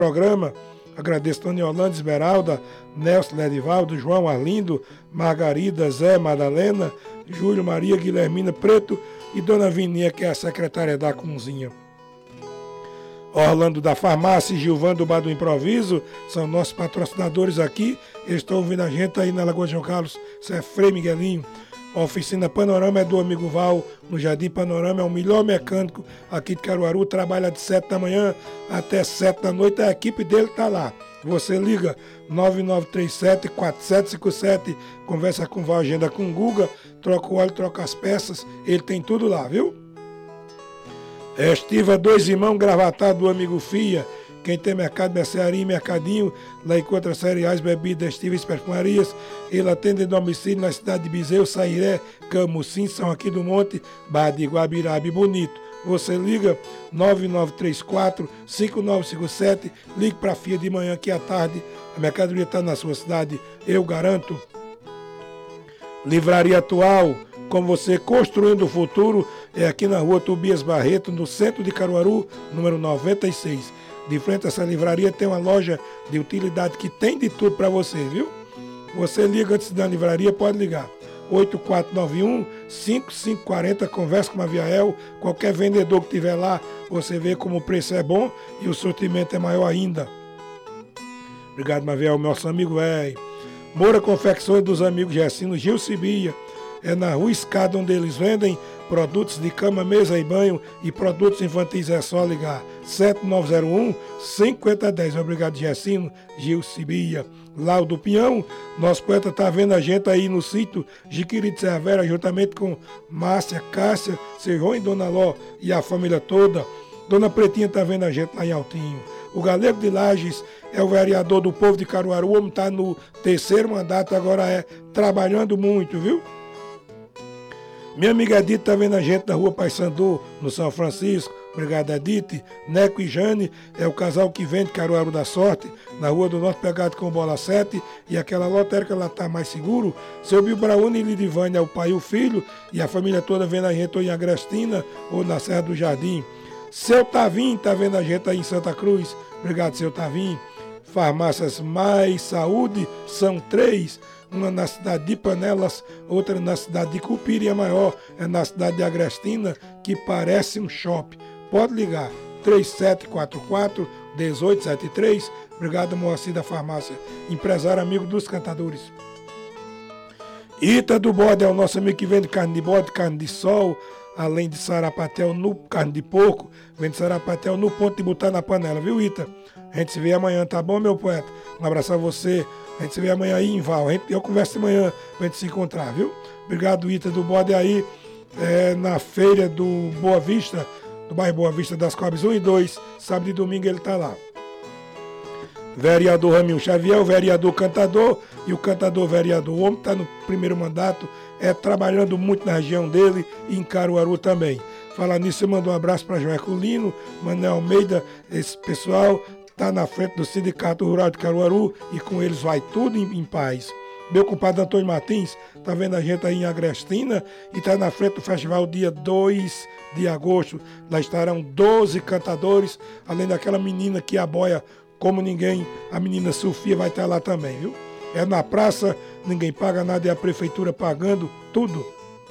programa. Agradeço Tony Holanda, Esmeralda, Nelson Ledivaldo, João Arlindo, Margarida, Zé, Madalena, Júlio, Maria, Guilhermina, Preto e Dona Vininha, que é a secretária da cozinha. Orlando da Farmácia e Gilvan do Bar do Improviso são nossos patrocinadores aqui. Eles estão ouvindo a gente aí na Lagoa de João Carlos, isso é Frei Miguelinho. A oficina Panorama é do amigo Val, no Jardim Panorama, é o melhor mecânico aqui de Caruaru, trabalha de 7 da manhã até 7 da noite, a equipe dele está lá. Você liga 9937-4757, conversa com o Val, agenda com o Guga, troca o óleo, troca as peças, ele tem tudo lá, viu? Estiva Dois Irmãos Gravatado do amigo Fia. Quem tem mercado, mercearia e mercadinho, lá encontra cereais, bebidas, estivas e perfumarias. Ele atende domicílio na cidade de Bezerro, Sairé, Camusim, São Aqui do Monte, Barra de Guabirabe, Bonito. Você liga 9934-5957, ligue para a Fia de manhã que à tarde a mercadoria está na sua cidade, eu garanto. Livraria Atual, com você construindo o futuro, é aqui na rua Tobias Barreto, no centro de Caruaru, número 96. De frente a essa livraria tem uma loja de utilidade que tem de tudo para você, viu? Você liga antes da livraria, pode ligar. 8491-5540, conversa com a Maviael, qualquer vendedor que tiver lá, você vê como o preço é bom e o sortimento é maior ainda. Obrigado, Maviael, nosso amigo velho. Moura Confecções dos amigos Gessino, Gil Cibia, é na Rua Escada, onde eles vendem produtos de cama, mesa e banho e produtos infantis. É só ligar 7901-5010. Obrigado, Gessino, Gil Cibia. Lau do Pinhão, nosso poeta está vendo a gente aí no sítio Jiquiri de Serra Velha, juntamente com Márcia, Cássia, Serrão e Dona Ló e a família toda. Dona Pretinha está vendo a gente lá em Altinho. O Galego de Lages é o vereador do povo de Caruaru, o homem está no 3º mandato, agora é trabalhando muito, viu? Minha amiga Edith está vendo a gente na rua Paissandu, no São Francisco. Obrigado, Edith. Neco e Jane é o casal que vende Caruaru da Sorte, na Rua do Norte, pegado com bola 7. E aquela lotérica lá está mais seguro. Seu Bill Braune e Lidivânia é o pai e o filho. E a família toda vendo a gente ou em Agrestina ou na Serra do Jardim. Seu Tavim está vendo a gente aí em Santa Cruz. Obrigado, seu Tavim. Farmácias Mais Saúde são 3. Uma na cidade de Panelas, outra na cidade de Cupira e a maior é na cidade de Agrestina, que parece um shopping. Pode ligar, 3744-1873. Obrigado, Moacir da Farmácia, empresário amigo dos cantadores. Ita do Bode é o nosso amigo que vende carne de bode, carne de sol, além de sarapatel no carne de porco, vende sarapatel no ponto de botar na panela, viu, Ita? A gente se vê amanhã, tá bom, meu poeta? Um abraço a você. A gente se vê amanhã aí em Val. Eu converso amanhã pra gente se encontrar, viu? Obrigado, Ita do Bode aí, na feira do Boa Vista, do bairro Boa Vista das Cobres 1 e 2. Sábado e domingo ele tá lá. Vereador Raminho Xavier, o vereador cantador e o cantador vereador. O homem está no 1º mandato, trabalhando muito na região dele e em Caruaru também. Falar nisso, eu mando um abraço para João Herculino, Manuel Almeida, esse pessoal está na frente do Sindicato Rural de Caruaru e com eles vai tudo em paz. Meu compadre Antônio Martins está vendo a gente aí em Agrestina e está na frente do festival dia 2 de agosto. Lá estarão 12 cantadores, além daquela menina que aboia como ninguém, a menina Sofia vai estar lá também, viu? É na praça, ninguém paga nada, é a prefeitura pagando tudo.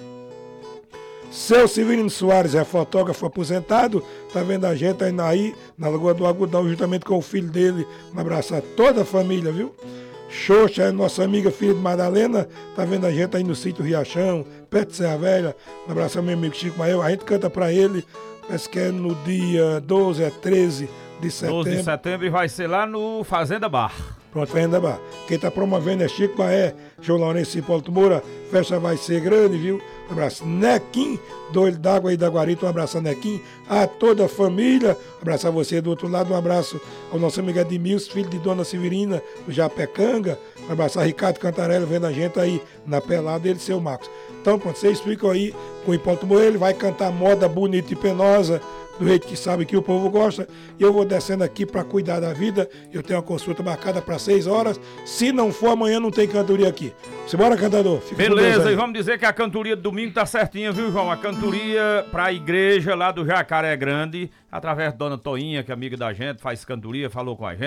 Seu Severino Soares é fotógrafo aposentado, tá vendo a gente aí na Lagoa do Agudão, juntamente com o filho dele. Um abraço a toda a família, viu? Xoxa é nossa amiga, filha de Madalena, tá vendo a gente aí no sítio Riachão, perto de Serra Velha. Um abraço ao meu amigo Chico Mael, a gente canta pra ele, parece que é no dia 12, 13 de setembro. 12 de setembro e vai ser lá no Fazenda Bar. Pronto, Fazenda Bar. Quem tá promovendo é Chico Maé, João Lourenço e Hipólito Moura. Festa vai ser grande, viu? Um abraço. Nequim, do Olho d'Água e da Guarita. Um abraço a Nequim, a toda a família. Um abraço a você do outro lado. Um abraço ao nosso amigo Edmilson, filho de Dona Severina, do Japecanga. Um abraço a Ricardo Cantarelli, vendo a gente aí na pelada, ele e seu Marcos. Então, pronto, você explica aí com o Hipólito Moura. Ele vai cantar moda bonita e penosa, do jeito que sabe que o povo gosta. E eu vou descendo aqui para cuidar da vida. Eu tenho uma consulta marcada para 6 horas. Se não for amanhã, não tem cantoria aqui. Simbora, cantador. Fica beleza, e vamos dizer que a cantoria de domingo tá certinha, viu, João? A cantoria para a igreja lá do Jacaré Grande, através da Dona Toinha, que é amiga da gente, faz cantoria, falou com a gente.